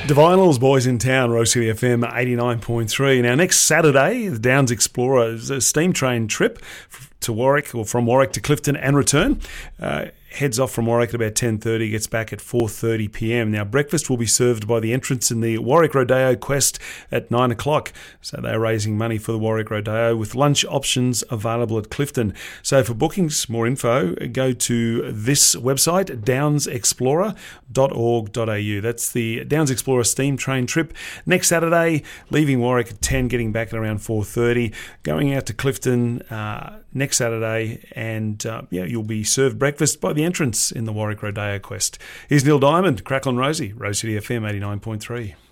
Divinals, Boys in Town, Rose City FM 89.3. Now, next Saturday, the Downs Explorer is a steam train trip to Warwick, or from Warwick to Clifton and return. Heads off from Warwick at about 10:30, gets back at 4:30 p.m. Now, breakfast will be served by the entrance in the Warwick Rodeo Quest at 9 o'clock. So they're raising money for the Warwick Rodeo with lunch options available at Clifton. So for bookings, more info, go to this website, downsexplorer.org.au. That's the Downs Explorer steam train trip. Next Saturday, leaving Warwick at 10, getting back at around 4:30, going out to Clifton next Saturday, and you'll be served breakfast by the entrance in the Warwick Rodeo Quest. Here's Neil Diamond, Crackle and Rosie, Rose City FM 89.3.